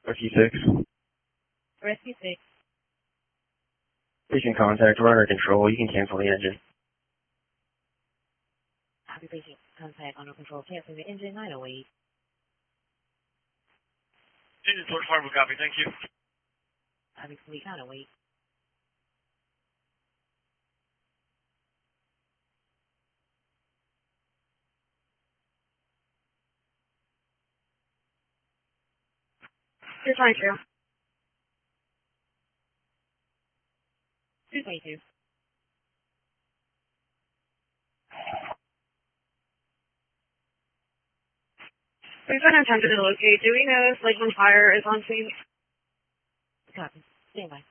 Rescue 6. Rescue 6. Station contact, runner control. You can cancel the engine. Copy station contact, runner control, canceling the engine, 908. Engine source harbor copy, thank you. Copy fleet, 908. You're trying to. 222. We've been attempted to locate. Do we know if Lakeland Fire is on scene? Copy. Stand by.